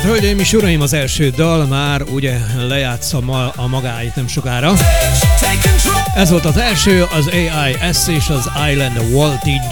Hölgyeim és uraim, az első dal már ugye lejátsza a magáit nem sokára. Ez volt az első, az AIS és az Island Voltage.